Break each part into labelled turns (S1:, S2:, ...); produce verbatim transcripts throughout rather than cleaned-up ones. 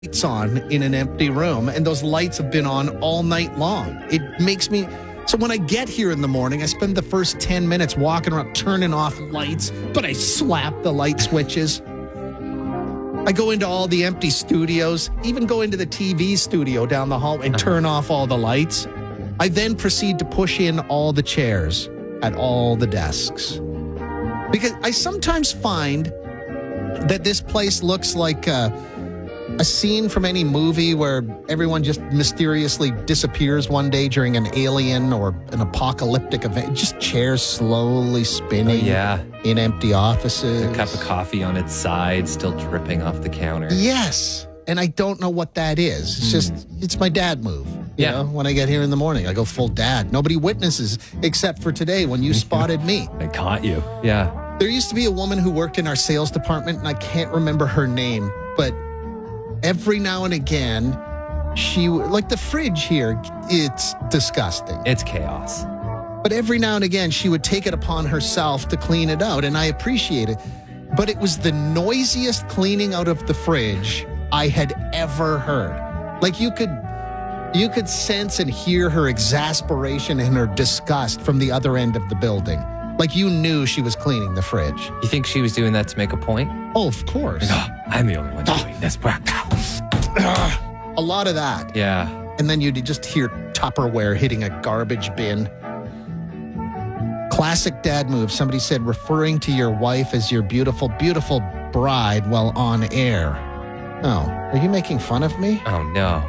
S1: lights on in an empty room, and those lights have been on all night long. It makes me... So when I get here in the morning, I spend the first ten minutes walking around, turning off lights, but I slap the light switches. I go into all the empty studios, even go into the T V studio down the hall and turn off all the lights. I then proceed to push in all the chairs at all the desks. Because I sometimes find that this place looks like a, a scene from any movie where everyone just mysteriously disappears one day during an alien or an apocalyptic event. Just chairs slowly spinning
S2: Oh, yeah.
S1: in empty offices.
S2: A cup of coffee on its side, still dripping off the counter.
S1: Yes. And I don't know what that is. It's just, it's my dad move. You
S2: Yeah.
S1: know, when I get here in the morning, I go full dad. Nobody witnesses except for today when you spotted me.
S2: I caught you. Yeah.
S1: There used to be a woman who worked in our sales department, and I can't remember her name, but every now and again, she, like the fridge here, it's disgusting.
S2: It's chaos.
S1: But every now and again, she would take it upon herself to clean it out, and I appreciate it. But it was the noisiest cleaning out of the fridge I had ever heard. Like you could, you could sense and hear her exasperation and her disgust from the other end of the building. Like you knew she was cleaning the fridge.
S2: You think she was doing that to make a point?
S1: Oh, of course.
S2: Oh, I'm the only one doing this.
S1: A lot of that.
S2: Yeah.
S1: And then you'd just hear Tupperware hitting a garbage bin. Classic dad move. Somebody said referring to your wife as your beautiful, beautiful bride while on air. Oh, are you making fun of me?
S2: Oh, no.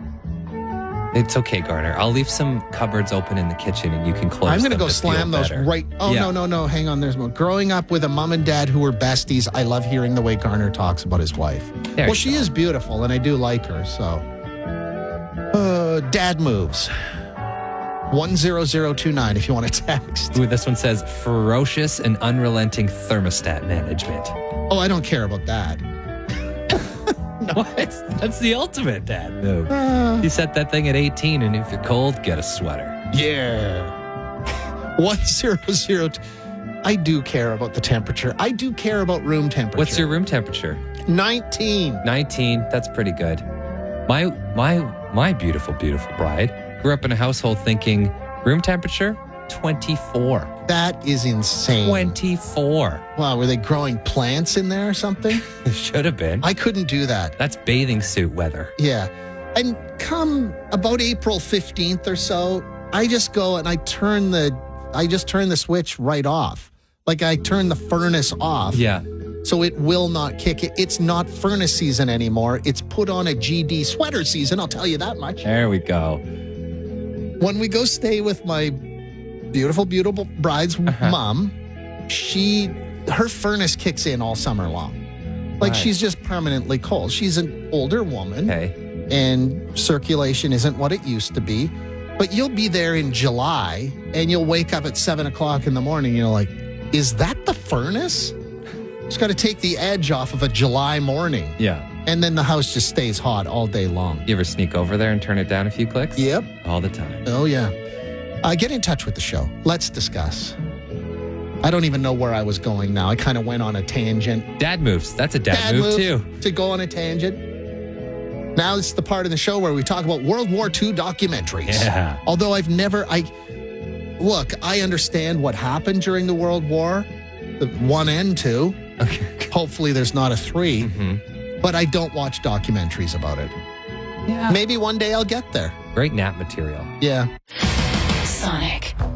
S2: It's okay, Garner. I'll leave some cupboards open in the kitchen and you can close
S1: I'm going to
S2: them
S1: go
S2: to
S1: slam
S2: feel
S1: those
S2: better.
S1: right. Oh,
S2: Yeah.
S1: no, no, no. Hang on. There's more. Growing up with a mom and dad who were besties, I love hearing the way Garner talks about his wife.
S2: There
S1: well,
S2: you
S1: she
S2: go.
S1: is beautiful, and I do like her, so. Uh, dad moves. one zero zero two nine if you want to text.
S2: Ooh, this one says ferocious and unrelenting thermostat management.
S1: Oh, I don't care about that.
S2: What? That's the ultimate dad move.
S1: Uh,
S2: You set that thing at eighteen, and if you're cold, get a sweater.
S1: yeah. one zero zero two. I do care about the temperature. I do care about room temperature.
S2: What's your room temperature?
S1: nineteen.
S2: nineteen. That's pretty good. My my my beautiful, beautiful bride grew up in a household thinking room temperature twenty-four.
S1: That is insane.
S2: twenty-four.
S1: Wow, were they growing plants in there or something?
S2: Should have been.
S1: I couldn't do that.
S2: That's bathing suit weather.
S1: Yeah. And come about April fifteenth or so, I just go and I turn the I just turn the switch right off. Like I turn the furnace off.
S2: Yeah.
S1: So it will not kick it. It's not furnace season anymore. It's put on a G D sweater season, I'll tell you that much.
S2: There we go.
S1: When we go stay with my beautiful, beautiful bride's
S2: Uh-huh.
S1: mom, she her furnace kicks in all summer long. Like
S2: Right.
S1: she's just permanently cold. She's an older woman.
S2: Okay.
S1: And circulation isn't what it used to be. But you'll be there in July and you'll wake up at seven o'clock in the morning. And you're like, is that the furnace? Just got to take the edge off of a July morning.
S2: Yeah.
S1: And then the house just stays hot all day long.
S2: You ever sneak over there and turn it down a few clicks?
S1: Yep.
S2: All the time.
S1: Oh, yeah. Uh, get in touch with the show. Let's discuss. I don't even know where I was going now. I kind of went on a tangent.
S2: Dad moves. That's a dad,
S1: Dad
S2: move,
S1: move
S2: too.
S1: To go on a tangent. Now it's the part of the show where we talk about World War Two documentaries.
S2: Yeah.
S1: Although I've never, I look, I understand what happened during the World War, the one and two.
S2: Okay.
S1: Hopefully there's not a three,
S2: Mm-hmm.
S1: but I don't watch documentaries about it.
S2: Yeah.
S1: Maybe one day I'll get there.
S2: Great nap material.
S1: Yeah.
S3: Sonic.